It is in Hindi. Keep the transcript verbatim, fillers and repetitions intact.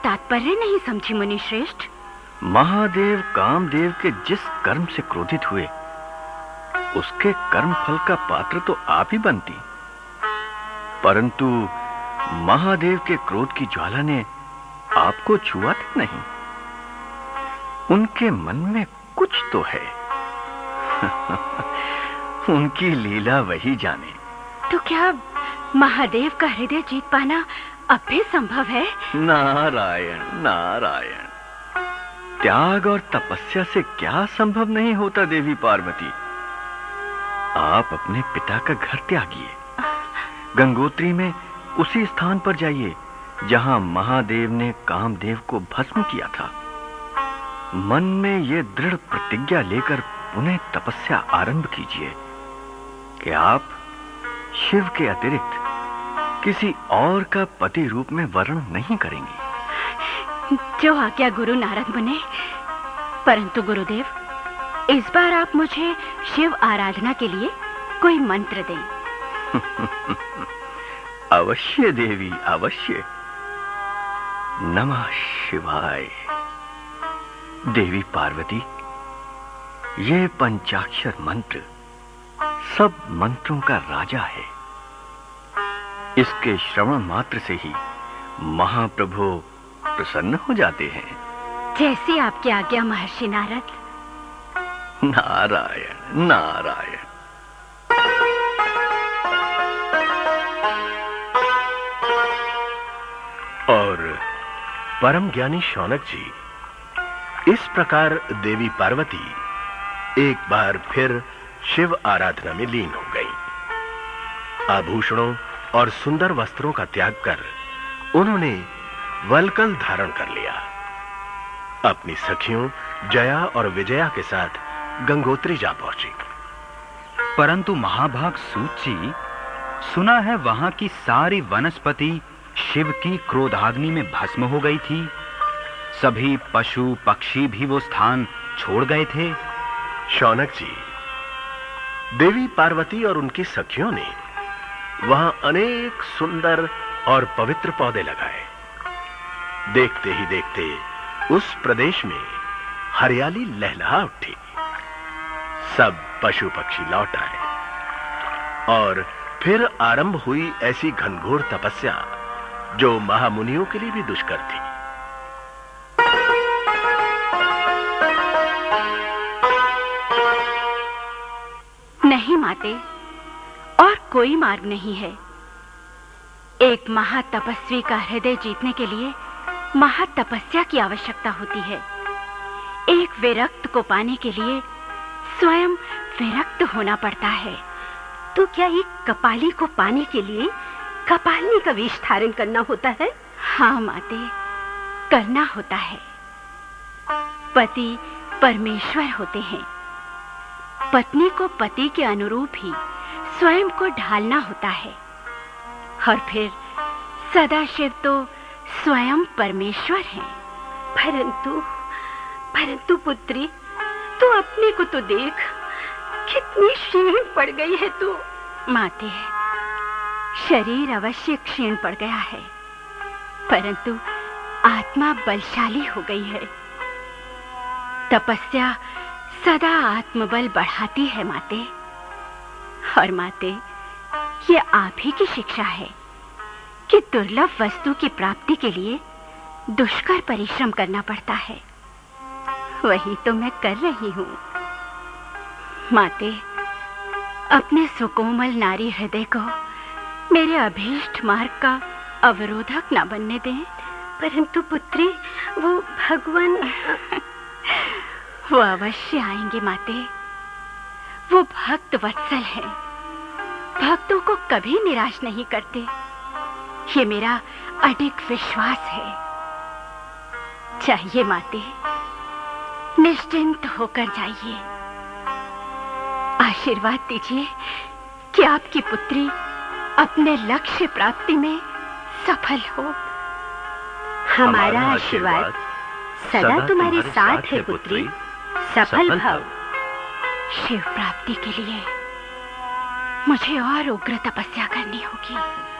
तात्पर्य नहीं समझी मुनि श्रेष्ठ। महादेव कामदेव के जिस कर्म से क्रोधित हुए, उसके कर्म फल का पात्र तो आप ही बनती, परंतु महादेव के क्रोध की ज्वाला ने आपको छुआ था नहीं। उनके मन में कुछ तो है। उनकी लीला वही जाने। तो क्या महादेव का हृदय जीत पाना अब भी संभव है? नारायण नारायण, त्याग और तपस्या से क्या संभव नहीं होता देवी पार्वती। आप अपने पिता का घर त्यागिए, गंगोत्री में उसी स्थान पर जाइए जहां महादेव ने कामदेव को भस्म किया था। मन में यह दृढ़ प्रतिज्ञा लेकर पुनः तपस्या आरंभ कीजिए कि आप शिव के अतिरिक्त किसी और का पति रूप में वर्ण नहीं करेंगी। जो आज्ञा गुरु नारद मुने। परंतु गुरुदेव, इस बार आप मुझे शिव आराधना के लिए कोई मंत्र दें। अवश्य देवी, अवश्य। नमः शिवाय। देवी पार्वती, ये पंचाक्षर मंत्र सब मंत्रों का राजा है। इसके श्रवण मात्र से ही महाप्रभु प्रसन्न हो जाते हैं। जैसी आपकी आज्ञा महर्षि नारद। नारायण नारायण। और परम ज्ञानी शौनक जी, इस प्रकार देवी पार्वती एक बार फिर शिव आराधना में लीन हो गई। आभूषणों और सुंदर वस्त्रों का त्याग कर उन्होंने वलकल धारण कर लिया। अपनी सखियों जया और विजया के साथ गंगोत्री जा पहुंची। परंतु महाभाग सूत जी, सुना है वहां की सारी वनस्पति शिव की क्रोधाग्नि में भस्म हो गई थी। सभी पशु पक्षी भी वो स्थान छोड़ गए थे। शौनक जी, देवी पार्वती और उनकी सखियों ने वहां अनेक सुंदर और पवित्र पौधे लगाए। देखते ही देखते उस प्रदेश में हरियाली लहलहा उठी। सब पशु पक्षी लौट आए और फिर आरंभ हुई ऐसी घनघोर तपस्या जो महामुनियों के लिए भी दुष्कर थी। नहीं माते, और कोई मार्ग नहीं है। एक महातपस्वी का हृदय जीतने के लिए महातपस्या की आवश्यकता होती है। एक विरक्त को पाने के लिए स्वयं विरक्त होना पड़ता है। तो क्या एक कपाली को पाने के लिए कपालिनी का वेश धारण करना होता है? हाँ माते, करना होता है। पति परमेश्वर होते हैं। पत्नी को पति के अनुरूप ही स्वयं को ढालना होता है। और फिर सदाशिव तो स्वयं परमेश्वर हैं। परंतु परंतु पुत्री, तू अपने को तो देख, कितनी क्षीण पड़ गई है तू। माते, शरीर अवश्य क्षीण पड़ गया है, परंतु आत्मा बलशाली हो गई है। तपस्या सदा आत्मबल बढ़ाती है माते। और माते, ये आप ही की शिक्षा है कि दुर्लभ वस्तु की प्राप्ति के लिए दुष्कर परिश्रम करना पड़ता है। वही तो मैं कर रही हूँ। माते, अपने सुकोमल नारी हृदय को मेरे अभीष्ट मार्ग का अवरोधक न बनने दें। परंतु पुत्री, वो भगवान वो अवश्य आएंगे माते। वो भक्त वत्सल है, भक्तों को कभी निराश नहीं करते। ये मेरा अडिग विश्वास है। चाहिए माते, निश्चिंत होकर जाइए। आशीर्वाद दीजिए कि आपकी पुत्री अपने लक्ष्य प्राप्ति में सफल हो। हमारा आशीर्वाद सदा तुम्हारे साथ है पुत्री। सफल भव। शिव प्राप्ति के लिए मुझे और उग्र तपस्या करनी होगी।